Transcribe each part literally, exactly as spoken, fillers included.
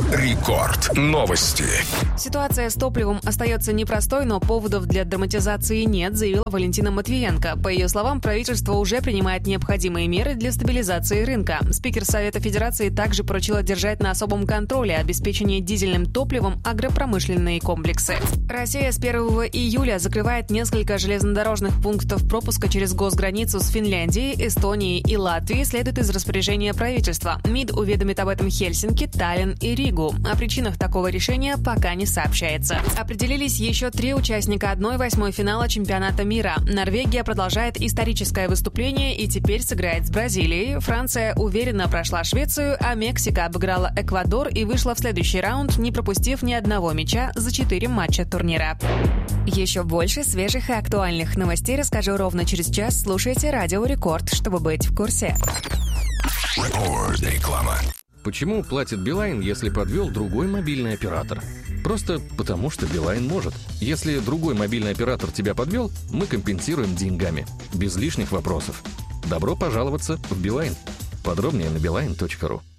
Рекорд. Новости. Ситуация с топливом остается непростой, но поводов для драматизации нет, заявила Валентина Матвиенко. По ее словам, правительство уже принимает необходимые меры для стабилизации рынка. Спикер Совета Федерации также поручила держать на особом контроле обеспечение дизельным топливом агропромышленные комплексы. Россия с первого июля закрывает несколько железнодорожных пунктов пропуска через госграницу с Финляндией, Эстонией и Латвией, следует из распоряжения правительства. МИД уведомит об этом Хельсинки, Таллин и Ригу. О причинах такого решения пока не сообщается. Определились еще три участника одной восьмой финала чемпионата мира. Норвегия продолжает историческое выступление и теперь сыграет с Бразилией. Франция уверенно прошла Швецию, а Мексика обыграла Эквадор и вышла в следующий раунд, не пропустив ни одного мяча за четыре матча турнира. Еще больше свежих и актуальных новостей расскажу ровно через час. Слушайте Радио Рекорд, чтобы быть в курсе. Реклама. Почему платит Билайн, если подвел другой мобильный оператор? Просто потому, что Билайн может. Если другой мобильный оператор тебя подвел, мы компенсируем деньгами. Без лишних вопросов. Добро пожаловаться в Билайн. Подробнее на билайн точка ру.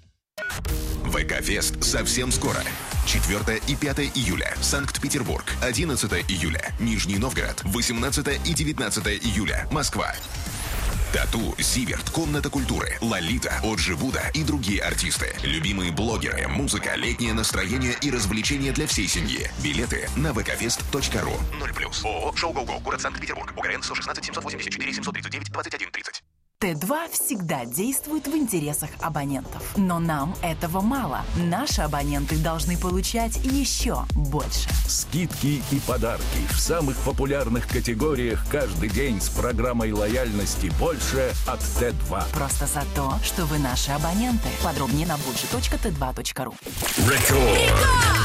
ВК-фест совсем скоро. четвёртое и пятое июля. Санкт-Петербург. одиннадцатое июля. Нижний Новгород. восемнадцатое и девятнадцатое июля. Москва. Тату, Зиверт, Комната культуры, Лолита, Оджи Буда и другие артисты. Любимые блогеры, музыка, летнее настроение и развлечения для всей семьи. Билеты на вэ ка фест точка ру. ноль плюс. ООО «Шоу Го-Го», город Санкт-Петербург. УГРН сто шестнадцать семьсот восемьдесят четыре семьсот тридцать девять двадцать один тридцать. Тэ два всегда действует в интересах абонентов. Но нам этого мало. Наши абоненты должны получать еще больше. Скидки и подарки в самых популярных категориях каждый день с программой лояльности «Больше» от Тэ два. Просто за то, что вы наши абоненты. Подробнее на больше точка тэ два точка ру. Рекорд.